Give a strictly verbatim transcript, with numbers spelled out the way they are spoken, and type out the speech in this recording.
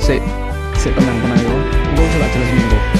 Sik, sik tenang tenang yo. Engko coba jelasin engko.